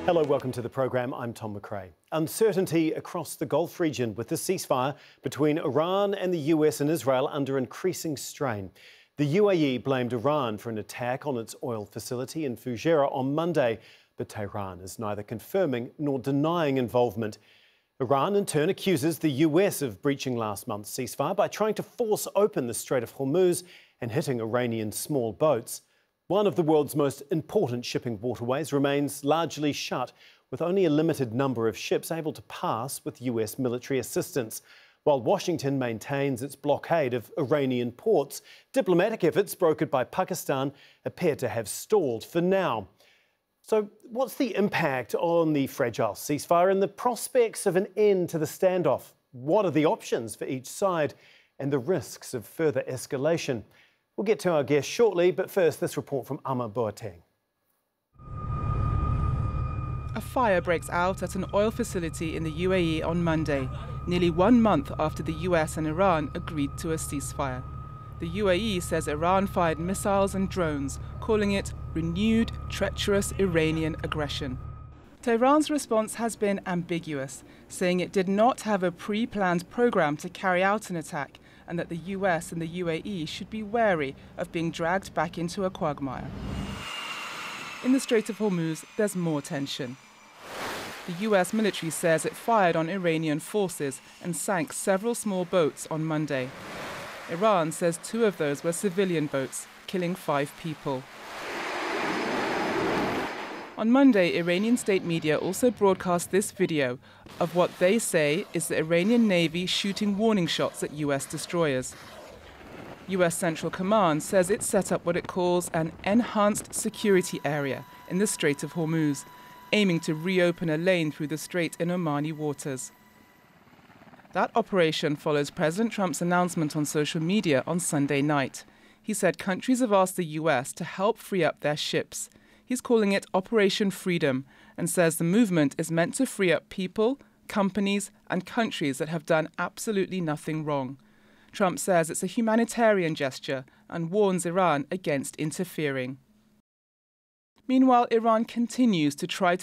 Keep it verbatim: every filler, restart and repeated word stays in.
Hello, welcome to the programme. I'm Tom McRae. Uncertainty across the Gulf region with the ceasefire between Iran and the U S and Israel under increasing strain. The U A E blamed Iran for an attack on its oil facility in Fujairah on Monday, but Tehran is neither confirming nor denying involvement. Iran, in turn, accuses the U S of breaching last month's ceasefire by trying to force open the Strait of Hormuz and hitting Iranian small boats. One of the world's most important shipping waterways remains largely shut, with only a limited number of ships able to pass with U S military assistance. While Washington maintains its blockade of Iranian ports, diplomatic efforts brokered by Pakistan appear to have stalled for now. So what's the impact on the fragile ceasefire and the prospects of an end to the standoff? What are the options for each side and the risks of further escalation? We'll get to our guest shortly, but first, this report from Ama Boateng. A fire breaks out at an oil facility in the U A E on Monday, nearly one month after the U S and Iran agreed to a ceasefire. The U A E says Iran fired missiles and drones, calling it renewed, treacherous Iranian aggression. Tehran's response has been ambiguous, saying it did not have a pre-planned program to carry out an attack, and that the U S and the U A E should be wary of being dragged back into a quagmire. In the Strait of Hormuz, there's more tension. The U S military says it fired on Iranian forces and sank several small boats on Monday. Iran says two of those were civilian boats, killing five people. On Monday, Iranian state media also broadcast this video of what they say is the Iranian Navy shooting warning shots at U S destroyers. U S Central Command says it set up what it calls an enhanced security area in the Strait of Hormuz, aiming to reopen a lane through the strait in Omani waters. That operation follows President Trump's announcement on social media on Sunday night. He said countries have asked the U S to help free up their ships. He's calling it Operation Freedom and says the movement is meant to free up people, companies and countries that have done absolutely nothing wrong. Trump says it's a humanitarian gesture and warns Iran against interfering. Meanwhile, Iran continues to try to